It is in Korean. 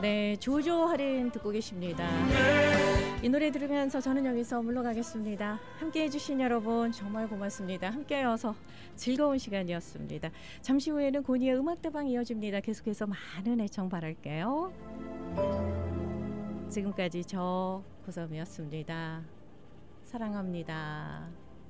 네, 조조 할인 듣고 계십니다. 이 노래 들으면서 저는 여기서 물러가겠습니다. 함께해 주신 여러분 정말 고맙습니다. 함께여서 즐거운 시간이었습니다. 잠시 후에는 고니의 음악다방 이어집니다. 계속해서 많은 애청 바랄게요. 지금까지 저 고섬이었습니다. 사랑합니다.